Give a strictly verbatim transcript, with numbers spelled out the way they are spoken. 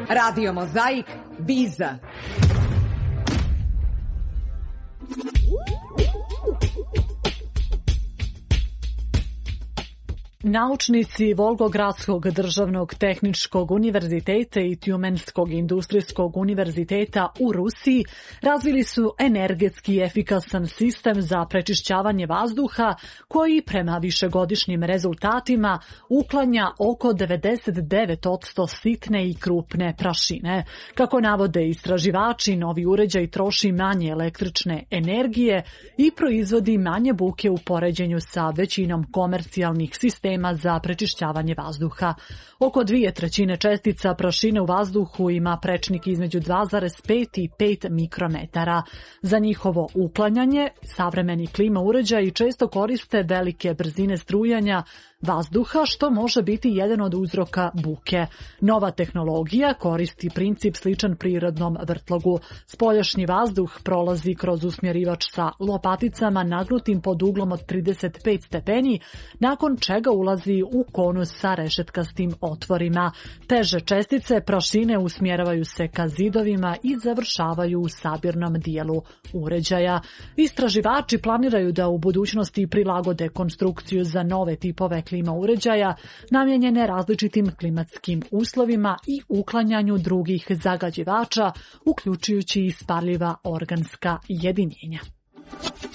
Radio Mozaik, Biza. Naučnici Volgogradskog državnog tehničkog univerziteta i Tjumenskog industrijskog univerziteta u Rusiji razvili su energetski efikasan sistem za prečišćavanje vazduha koji prema višegodišnjim rezultatima uklanja oko devedeset devet posto sitne i krupne prašine. Kako navode istraživači, novi uređaj troši manje električne energije i proizvodi manje buke u poređenju sa većinom komercijalnih sistema za prečišćavanje vazduha. Oko dvije trećine čestica prašine u vazduhu ima prečnik između dva zarez pet i pet mikrometara. Za njihovo uklanjanje savremeni klima uređaji često koriste velike brzine strujanja vazduha, što može biti jedan od uzroka buke. Nova tehnologija koristi princip sličan prirodnom vrtlogu. Spoljašnji vazduh prolazi kroz usmjerivač sa lopaticama nagnutim pod uglom od trideset pet stepeni, nakon čega ulazi u konus sa rešetkastim otvorima. Teže čestice prašine usmjeravaju se ka zidovima i završavaju u sabirnom dijelu uređaja. Istraživači planiraju da u budućnosti prilagode konstrukciju za nove tipove klima uređaja namijenjene različitim klimatskim uslovima i uklanjanju drugih zagađivača, uključujući i spaljiva organska jedinjenja.